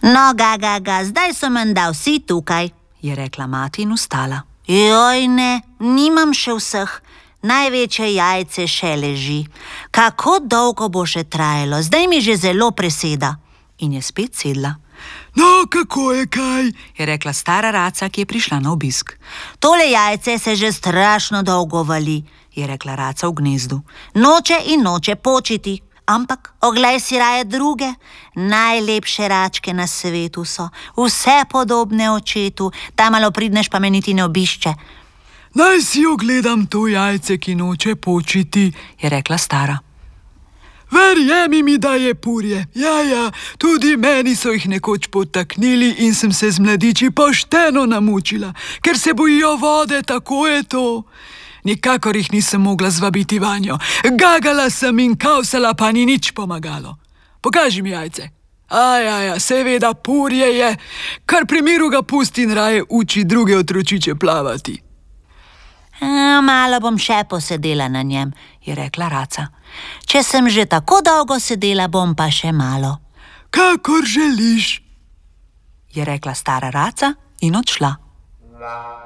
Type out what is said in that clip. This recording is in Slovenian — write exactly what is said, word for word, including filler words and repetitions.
No, ga, ga, ga, zdaj so menda vsi tukaj, je rekla mati in vstala. Joj, ne, nimam še vseh. Največje jajce še leži. Kako dolgo bo še trajalo? Zdaj mi že zelo preseda. In je spet sedla. No, kako je kaj? Je rekla stara raca, ki je prišla na obisk. Tole jajce se že strašno dolgo vali, je rekla raca v gnezdu. Noče in noče počiti. Ampak oglej si raje druge, najlepše račke na svetu so, vse podobne očetu, ta malo pridneš pa me niti ne obišče. Naj si ogledam to jajce, ki noče počiti, je rekla stara. Verjemi mi, da je purje. Ja, ja, tudi meni so jih nekoč potaknili in sem se z mladiči pošteno namučila, ker se bojijo vode, tako je to. Nikakor jih nisem mogla zvabiti vanjo. Gagala sem in kavsala, pa ni nič pomagalo. Pokaži mi jajce. Ajaja, seveda purje je, kar pri miru ga pusti in raje uči druge otročiče plavati. A, malo bom še posedela na njem, je rekla raca. Če sem že tako dolgo sedela, bom pa še malo. Kakor želiš, je rekla stara raca in odšla.